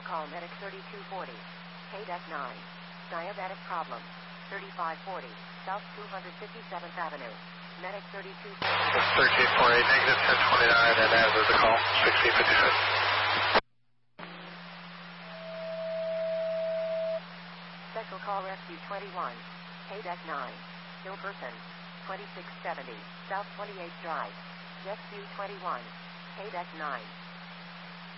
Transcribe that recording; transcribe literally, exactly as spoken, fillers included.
call medic thirty-two forty. K D E C nine. Diabetic problem. thirty-five forty. South two hundred fifty-seventh Avenue. Medic thirty-two forty. thirteen forty, negative ten twenty-nine, and as is the call, sixteen fifty-six. Special call rescue twenty-one. K D E C nine. Ill person. twenty-six seventy. South twenty-eighth Drive. Rescue twenty-one. K D E C nine.